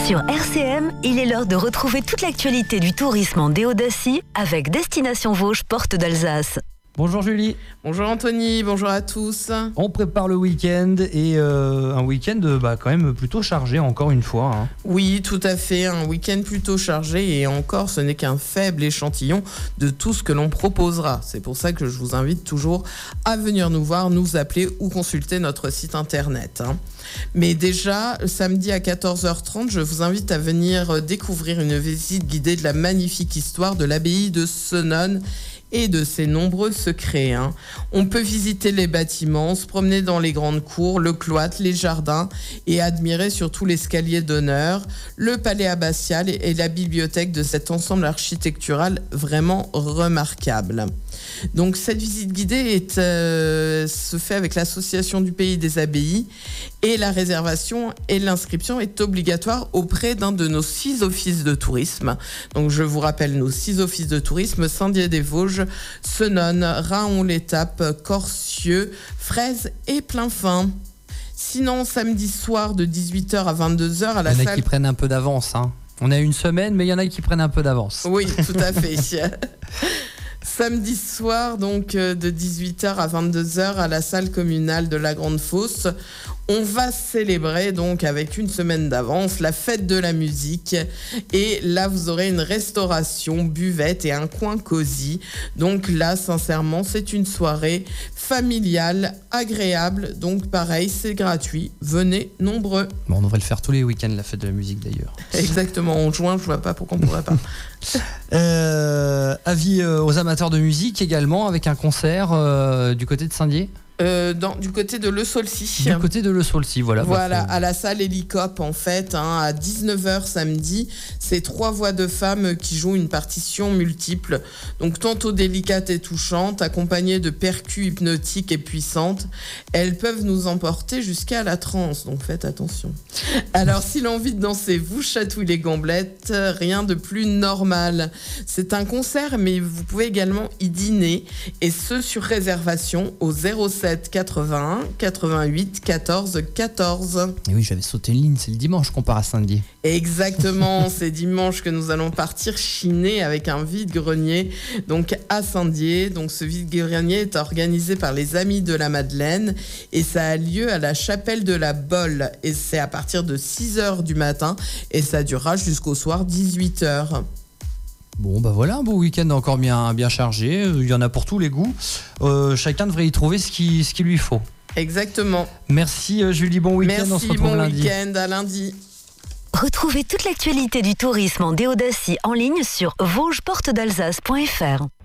Sur RCM, il est l'heure de retrouver toute l'actualité du tourisme en Déodacie avec Destination Vosges, porte d'Alsace. Bonjour Julie. Bonjour Anthony, bonjour à tous. On prépare le week-end et un week-end quand même plutôt chargé encore une fois. Hein. Oui, tout à fait, un week-end plutôt chargé et encore ce n'est qu'un faible échantillon de tout ce que l'on proposera. C'est pour ça que je vous invite toujours à venir nous voir, nous appeler ou consulter notre site internet. Mais déjà, samedi à 14h30, je vous invite à venir découvrir une visite guidée de la magnifique histoire de l'abbaye de Senones et de ses nombreux secrets. On peut visiter les bâtiments, se promener dans les grandes cours, le cloître, les jardins et admirer surtout l'escalier d'honneur, le palais abbatial et la bibliothèque de cet ensemble architectural vraiment remarquable. Donc cette visite guidée se fait avec l'association du Pays des Abbayes et la réservation et l'inscription est obligatoire auprès d'un de nos 6 offices de tourisme. Donc je vous rappelle nos 6 offices de tourisme: Saint-Dié-des-Vosges, Senones, Raon-l'Étape, Corcieux, Fraise et Plainfin. Sinon, samedi soir de 18h à 22h à la salle... Il y en a qui prennent un peu d'avance. On a une semaine, mais il y en a qui prennent un peu d'avance. Oui, tout à fait. Samedi soir, donc de 18h à 22h à la salle communale de la Grande Fosse, on va célébrer donc avec une semaine d'avance la fête de la musique. Et là, vous aurez une restauration, buvette et un coin cosy. Donc là, sincèrement, c'est une soirée familiale, agréable. Donc pareil, c'est gratuit. Venez nombreux. Bon, on devrait le faire tous les week-ends, la fête de la musique d'ailleurs. Exactement, en juin, je vois pas pourquoi on pourrait pas. Avis aux amateurs de musique également, avec un concert du côté de Saint-Dié. Du côté de Le Saulcy. Du côté de Le Saulcy, voilà. Voilà, à la salle Hélicop en fait, à 19h samedi. C'est 3 voix de femmes qui jouent une partition multiple. Donc tantôt délicate et touchante, accompagnée de percus hypnotiques et puissantes. Elles peuvent nous emporter jusqu'à la transe, donc faites attention. Alors si l'envie de danser vous chatouille les gambelettes, rien de plus normal. C'est un concert, mais vous pouvez également y dîner, et ce sur réservation au 07 81 88 14 14. Et oui, j'avais sauté une ligne, c'est le dimanche qu'on part à Saint-Dié. Exactement, c'est dimanche que nous allons partir chiner avec un vide-grenier donc à Saint-Dié. Donc ce vide-grenier est organisé par les Amis de la Madeleine et ça a lieu à la chapelle de la Bolle et c'est à partir de 6h du matin et ça durera jusqu'au soir 18h. Bon, bah voilà, un beau week-end encore bien chargé. Il y en a pour tous les goûts. Chacun devrait y trouver ce qu'il lui faut. Exactement. Merci Julie, bon week-end. Merci, on se retrouve lundi. Bon week-end, à lundi. Retrouvez toute l'actualité du tourisme en Déodacie en ligne sur vosgesportedalsace.fr.